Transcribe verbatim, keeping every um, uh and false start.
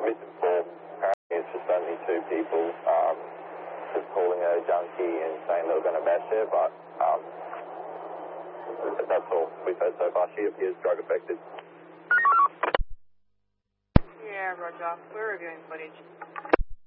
misinformed. Apparently it's just only two people um, just calling her a junkie and saying they were going to bash her, but um, that's all we've heard so far. She appears drug affected. Yeah, Roger. We're reviewing footage.